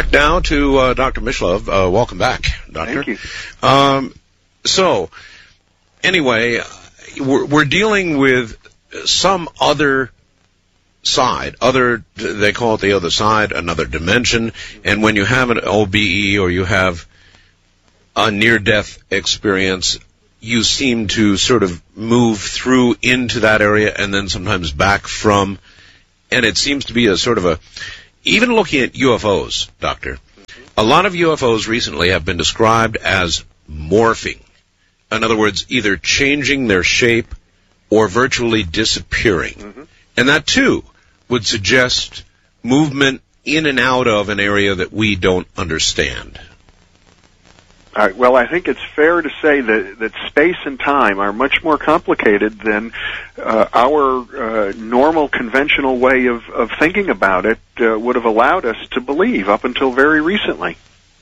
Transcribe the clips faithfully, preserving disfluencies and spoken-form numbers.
back now to uh, Doctor Mishlove. Uh, welcome back, Doctor. Thank you. Um, so, anyway, we're, we're dealing with some other side, other, they call it the other side, another dimension, and when you have an O B E or you have a near-death experience, you seem to sort of move through into that area and then sometimes back from, and it seems to be a sort of a, even looking at U F Os, Doctor, a lot of U F Os recently have been described as morphing. In other words, either changing their shape or virtually disappearing. Mm-hmm. And that, too, would suggest movement in and out of an area that we don't understand. All right, well, I think it's fair to say that, that space and time are much more complicated than uh, our uh, normal, conventional way of, of thinking about it uh, would have allowed us to believe up until very recently.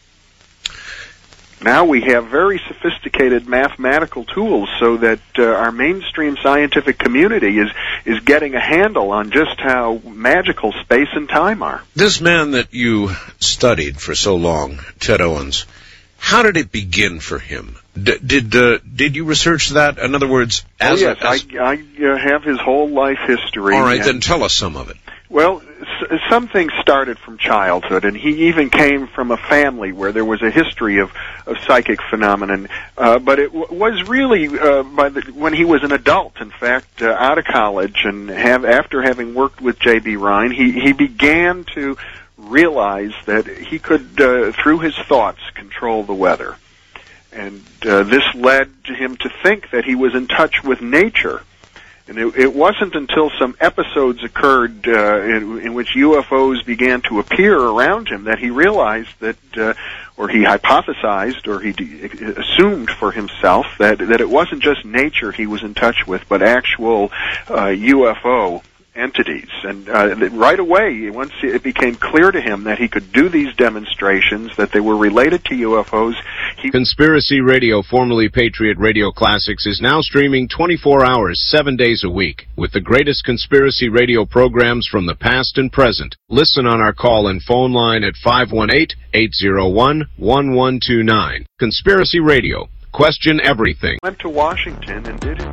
Now we have very sophisticated mathematical tools so that uh, our mainstream scientific community is, is getting a handle on just how magical space and time are. This man that you studied for so long, Chet Owens, how did it begin for him? D- did uh, did you research that? In other words, as oh, yes, a, as I, I uh, have his whole life history. All right, and, then tell us some of it. Well, s- some things started from childhood, and he even came from a family where there was a history of, of psychic phenomenon. Uh, but it w- was really uh, by the, when he was an adult, in fact, uh, out of college, and have after having worked with J B. Rhine, he, he began to realized that he could, uh, through his thoughts, control the weather. And uh, this led him to think that he was in touch with nature. And it, it wasn't until some episodes occurred uh, in, in which U F Os began to appear around him that he realized that, uh, or he hypothesized, or he d- assumed for himself that, that it wasn't just nature he was in touch with, but actual uh, U F O entities. And uh, right away, once it became clear to him that he could do these demonstrations, that they were related to U F Os, he... Conspiracy Radio, formerly Patriot Radio Classics, is now streaming twenty-four hours, seven days a week, with the greatest conspiracy radio programs from the past and present. Listen on our call and phone line at five one eight, eight zero one, one one two nine. Conspiracy Radio. Question everything. Went to Washington and did his